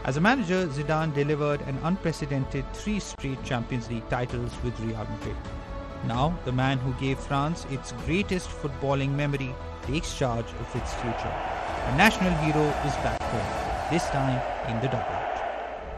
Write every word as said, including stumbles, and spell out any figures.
As a manager, Zidane delivered an unprecedented three straight Champions League titles with Real Madrid. Now, the man who gave France its greatest footballing memory takes charge of its future. A national hero is back home, this time in the double.